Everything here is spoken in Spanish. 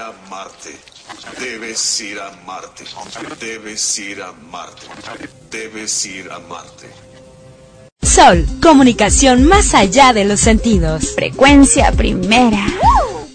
a Marte. Debes ir a Marte. Debes ir a Marte. Debes ir a Marte. Sol, comunicación más allá de los sentidos. Frecuencia primera.